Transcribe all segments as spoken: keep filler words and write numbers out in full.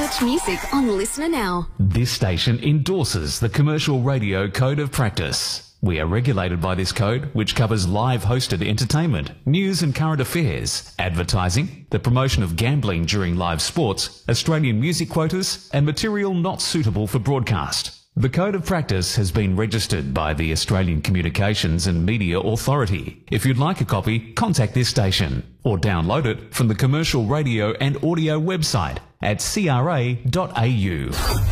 much music on Listener Now. This station endorses the Commercial Radio Code of Practice. We are regulated by this code, which covers live hosted entertainment, news and current affairs, advertising, the promotion of gambling during live sports, Australian music quotas, and material not suitable for broadcast. The Code of Practice has been registered by the Australian Communications and Media Authority. If you'd like a copy, contact this station or download it from the Commercial Radio and Audio website at c r a dot a u.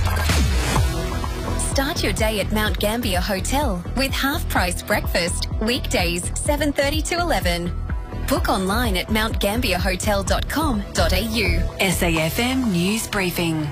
Start your day at Mount Gambier Hotel with half-price breakfast, weekdays seven thirty to eleven. Book online at mount gambier hotel dot com dot a u. S A F M News Briefing.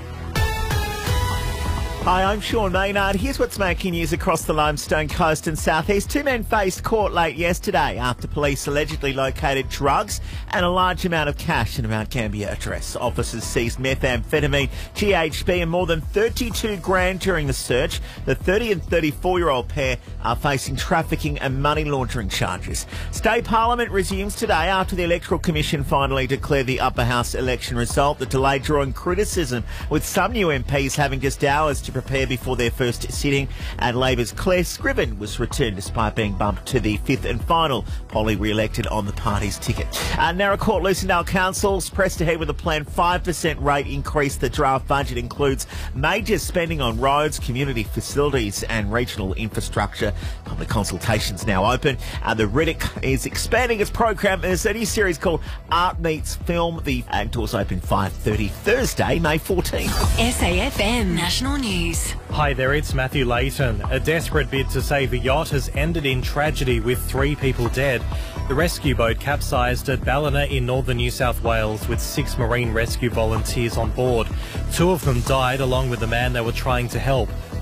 Hi, I'm Sean Maynard. Here's what's making news across the Limestone Coast and southeast. Two men faced court late yesterday after police allegedly located drugs and a large amount of cash in a Mount Gambier address. Officers seized methamphetamine, G H B and more than thirty-two grand during the search. The thirty and thirty-four-year-old pair are facing trafficking and money laundering charges. State Parliament resumes today after the Electoral Commission finally declared the Upper House election result. The delay drawing criticism, with some new M Ps having just hours to prepare before their first sitting, and Labor's Claire Scriven was returned despite being bumped to the fifth and final. Polly re-elected on the party's ticket. Uh, Narra Court Lucindale Council's pressed ahead with a planned five percent rate increase. The draft budget includes major spending on roads, community facilities and regional infrastructure. Public consultations now open. Uh, the Riddick is expanding its program. There's a new series called Art Meets Film. The uh, doors open five thirty Thursday, May fourteenth. S A F M National News. Hi there, it's Matthew Layton. A desperate bid to save a yacht has ended in tragedy with three people dead. The rescue boat capsized at Ballina in northern New South Wales with six marine rescue volunteers on board. Two of them died along with the man they were trying to help.